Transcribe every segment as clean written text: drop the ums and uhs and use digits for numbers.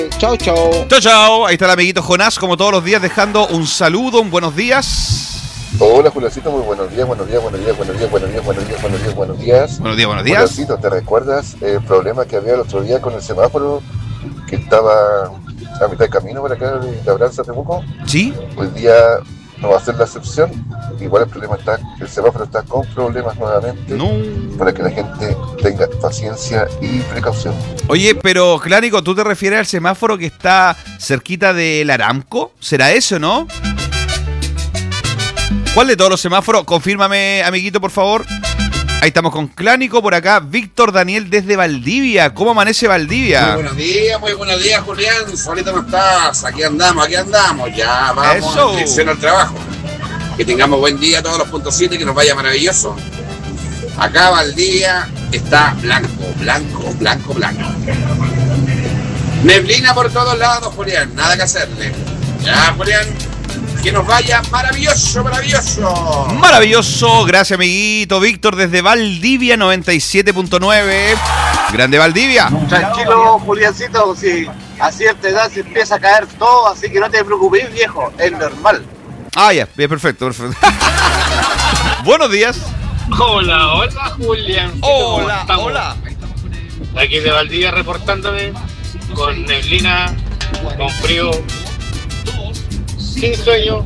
Chao, chao. Chao, chao. Ahí está el amiguito Jonás, como todos los días, dejando un saludo, un buenos días. Hola, Juliancito, muy buenos días. Buenos días. Juliancito, ¿te recuerdas el problema que había el otro día con el semáforo que estaba a mitad de camino por acá de Labranza, Temuco? ¿Sí? Hoy día no va a ser la excepción. Igual el semáforo está con problemas nuevamente. No. Para que la gente tenga paciencia y precaución. Oye, pero Clánico, ¿tú te refieres al semáforo que está cerquita del Aramco? ¿Será eso, no? ¿Cuál de todos los semáforos? Confírmame, amiguito, por favor. Ahí estamos con Clánico, por acá Víctor Daniel desde Valdivia. ¿Cómo amanece Valdivia? Muy buenos días, Julián. Solito no estás. Aquí andamos. Ya vamos en dirección al trabajo. Que tengamos buen día todos los puntos 7, que nos vaya maravilloso. Acá Valdivia está blanco. Neblina por todos lados, Julián. Nada que hacerle. Ya, Julián. Que nos vaya maravilloso. Maravilloso, gracias amiguito Víctor desde Valdivia 97.9. Grande Valdivia. Tranquilo, Juliancito, si a cierta edad se empieza a caer todo, así que no te preocupes, viejo, es normal. Ah, ya, bien, perfecto. Buenos días. Hola, Julián. Hola. Aquí de Valdivia reportándome con neblina, con frío, sin sueño.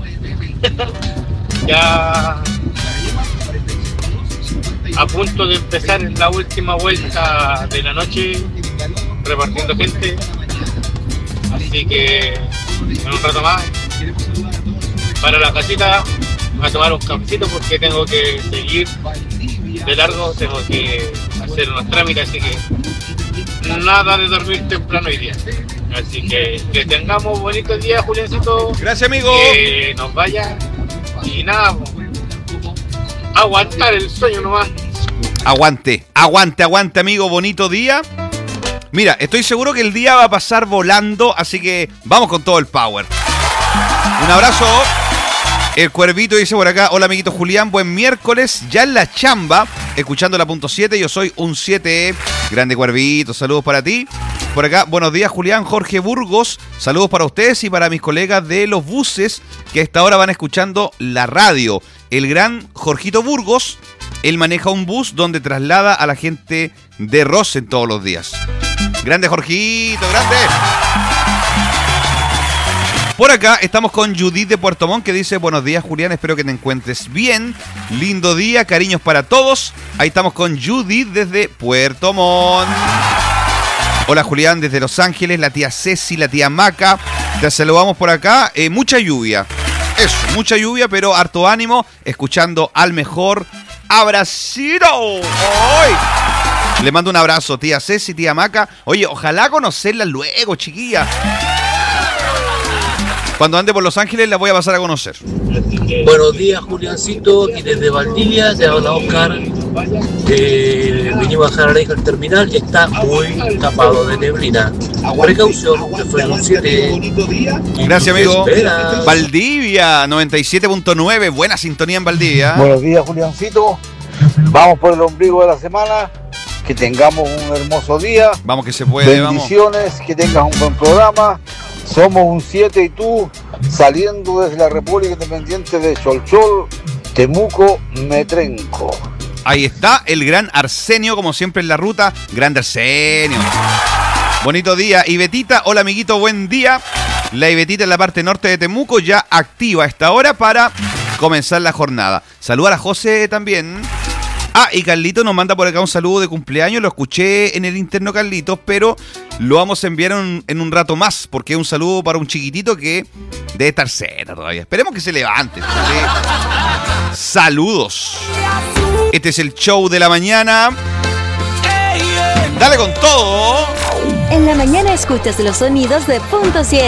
Ya a punto de empezar la última vuelta de la noche, repartiendo gente. Así que en un rato más para la casita a tomar un cafecito porque tengo que seguir de largo, tengo que hacer unos trámites, así que nada de dormir temprano hoy día. Así que tengamos bonitos días, Juliancito. Gracias, amigo. Que nos vaya y nada, aguantar el sueño nomás. Aguante, amigo, bonito día. Mira, estoy seguro que el día va a pasar volando, así que vamos con todo el power. Un abrazo. El Cuervito dice por acá, hola amiguito Julián, buen miércoles, ya en la chamba, escuchando la punto 7, yo soy un 7, grande Cuervito, saludos para ti. Por acá, buenos días Julián, Jorge Burgos, saludos para ustedes y para mis colegas de los buses que a esta hora van escuchando la radio. El gran Jorgito Burgos, él maneja un bus donde traslada a la gente de Rosen todos los días. Grande Jorgito, grande. Por acá estamos con Judith de Puerto Montt que dice, buenos días Julián, espero que te encuentres bien. Lindo día, cariños para todos. Ahí estamos con Judith desde Puerto Montt. Hola Julián, desde Los Ángeles, la tía Ceci, la tía Maca. Te saludamos por acá. Mucha lluvia. Eso, mucha lluvia, pero harto ánimo. Escuchando al mejor. ¡Abracito! ¡Ay! Le mando un abrazo, tía Ceci, tía Maca. Oye, ojalá conocerla luego, chiquilla. Cuando ande por Los Ángeles la voy a pasar a conocer. Buenos días, Juliancito, aquí desde Valdivia, te habla Oscar. Vinimos a dejar a la hija al terminal y está muy tapado de neblina. Precaución, que fue un 7. Gracias, amigo. Valdivia, 97.9, buena sintonía en Valdivia. Buenos días, Juliancito. Vamos por el ombligo de la semana. Que tengamos un hermoso día. Vamos que se puede, bendiciones, vamos. Que tengas un buen programa. Somos un 7 y tú, saliendo desde la República Independiente de Cholchol, Temuco, Metrenco. Ahí está el gran Arsenio, como siempre en la ruta. Grande Arsenio. Bonito día. Ibetita, hola amiguito, buen día. La Ibetita en la parte norte de Temuco ya activa a esta hora para comenzar la jornada. Saludar a José también. Ah, y Carlito nos manda por acá un saludo de cumpleaños. Lo escuché en el interno, Carlitos, pero lo vamos a enviar en un rato más, porque es un saludo para un chiquitito que debe estar zeta todavía. Esperemos que se levante. Saludos. Este es el show de la mañana. Dale con todo. En la mañana escuchas los sonidos de punto 7.